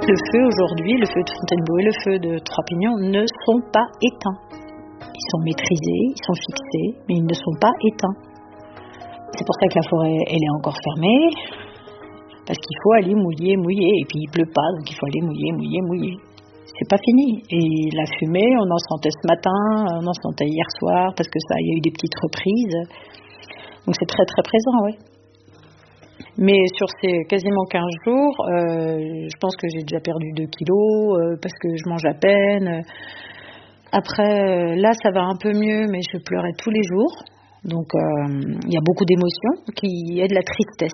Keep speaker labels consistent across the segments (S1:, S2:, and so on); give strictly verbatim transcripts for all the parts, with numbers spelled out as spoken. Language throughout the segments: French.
S1: Ce feu aujourd'hui, le feu de Fontainebleau et le feu de Trois-Pignons ne sont pas éteints. Ils sont maîtrisés, ils sont fixés, mais ils ne sont pas éteints. C'est pour ça que la forêt, elle est encore fermée, parce qu'il faut aller mouiller, mouiller, et puis il pleut pas, donc il faut aller mouiller, mouiller, mouiller. C'est pas fini. Et la fumée, on en sentait ce matin, on en sentait hier soir, parce que ça, il y a eu des petites reprises. Donc c'est très très présent, oui. Mais sur ces quasiment quinze jours, euh, je pense que j'ai déjà perdu deux kilos, euh, parce que je mange à peine. Après, euh, là, ça va un peu mieux, mais je pleurais tous les jours. Donc, euh, il y a beaucoup d'émotions qui aident la tristesse.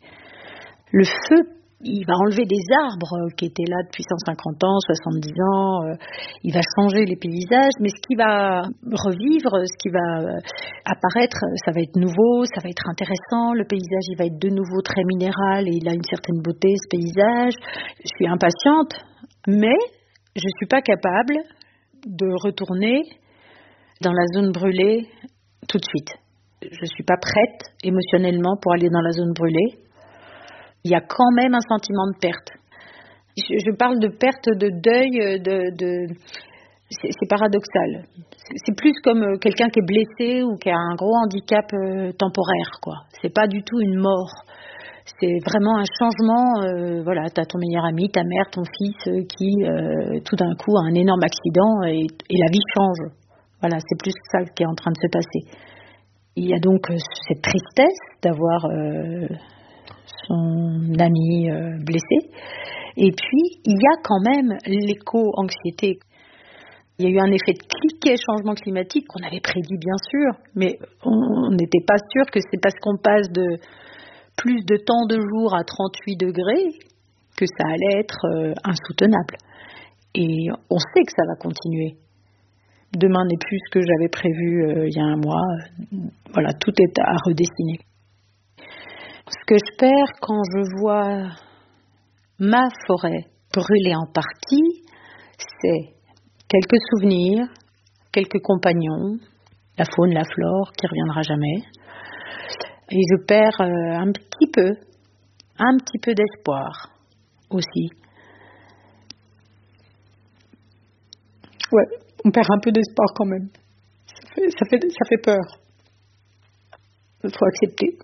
S1: Le feu, il va enlever des arbres qui étaient là depuis cent cinquante ans, soixante-dix ans. Euh, il va changer les paysages, mais ce qui va revivre, ce qui va apparaître, ça va être nouveau, ça va être intéressant. Le paysage, il va être de nouveau très minéral et il a une certaine beauté, ce paysage. Je suis impatiente, mais je ne suis pas capable de retourner dans la zone brûlée tout de suite. Je ne suis pas prête émotionnellement pour aller dans la zone brûlée. Il y a quand même un sentiment de perte. Je, je parle de perte, de deuil, de, de c'est, c'est paradoxal. C'est, c'est plus comme quelqu'un qui est blessé ou qui a un gros handicap euh, temporaire, quoi. C'est pas du tout une mort. C'est vraiment un changement. Euh, voilà, t'as ton meilleur ami, ta mère, ton fils euh, qui euh, tout d'un coup a un énorme accident et, et la vie change. Voilà, c'est plus ça qui est en train de se passer. Il y a donc euh, cette tristesse d'avoir euh, son ami euh, blessé. Et puis, il y a quand même l'éco-anxiété. Il y a eu un effet de cliquet changement climatique qu'on avait prédit, bien sûr, mais on n'était pas sûr que c'est parce qu'on passe de plus de temps de jour à trente-huit degrés que ça allait être euh, insoutenable. Et on sait que ça va continuer. Demain n'est plus ce que j'avais prévu euh, il y a un mois. Voilà, tout est à redessiner. Ce que je perds quand je vois ma forêt brûler en partie, c'est quelques souvenirs, quelques compagnons, la faune, la flore qui reviendra jamais. Et je perds euh, un petit peu, un petit peu d'espoir aussi. Ouais, on perd un peu d'espoir quand même. Ça fait, ça fait, ça fait peur. Il faut accepter.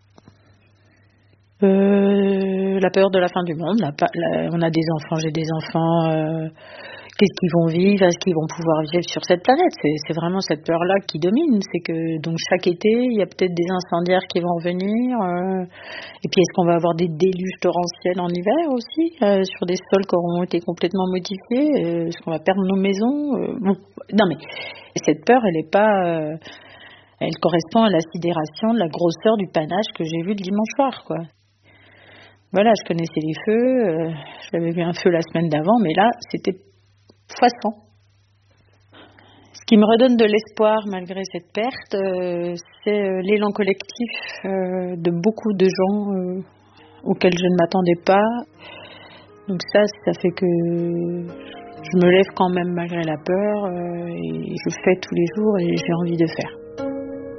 S1: Euh, la peur de la fin du monde. La, la, on a des enfants, j'ai des enfants. Euh, qu'est-ce qu'ils vont vivre? Est-ce qu'ils vont pouvoir vivre sur cette planète? C'est, c'est vraiment cette peur-là qui domine. C'est que donc chaque été, il y a peut-être des incendiaires qui vont revenir. Euh, et puis est-ce qu'on va avoir des déluges torrentiels en hiver aussi euh, sur des sols qui auront été complètement modifiés? euh, Est-ce qu'on va perdre nos maisons? euh, bon, Non mais cette peur, elle est pas. Euh, elle correspond à la sidération de la grosseur du panache que j'ai vu le dimanche soir, quoi. Voilà, je connaissais les feux, euh, j'avais vu un feu la semaine d'avant, mais là, c'était fois cent. Ce qui me redonne de l'espoir malgré cette perte, euh, c'est euh, l'élan collectif euh, de beaucoup de gens euh, auxquels je ne m'attendais pas. Donc ça, ça fait que je me lève quand même malgré la peur euh, et je fais tous les jours et j'ai envie de faire.